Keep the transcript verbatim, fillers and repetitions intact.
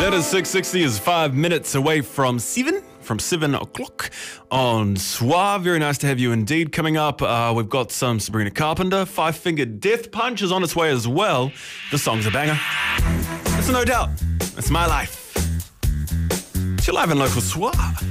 That is six sixty, is five minutes away from seven, from seven o'clock on Soir. Very nice to have you indeed. Coming up, uh, we've got some Sabrina Carpenter. Five Finger Death Punch is on its way as well. This song's a banger. It's a No Doubt. It's my life. It's your live and local Soir.